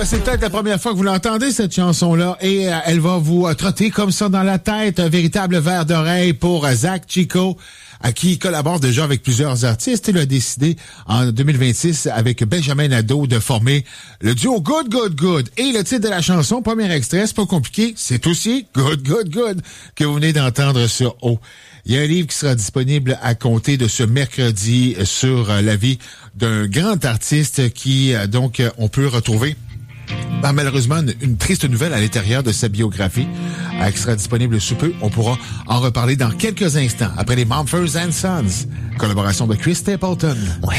c'est peut-être la première fois que vous l'entendez, cette chanson-là, et elle va vous trotter comme ça dans la tête. Un véritable verre d'oreille pour Zach Chico, qui collabore déjà avec plusieurs artistes. Il a décidé en 2026 avec Benjamin Nadeau de former le duo Good Good Good. Et le titre de la chanson, premier extrait, c'est pas compliqué, c'est aussi Good Good Good que vous venez d'entendre sur O. Il y a un livre qui sera disponible à compter de ce mercredi sur la vie d'un grand artiste qui, donc, on peut retrouver malheureusement une triste nouvelle à l'intérieur de sa biographie qui sera disponible sous peu. On pourra en reparler dans quelques instants après les Mumford & Sons, collaboration de Chris Stapleton. Ouais.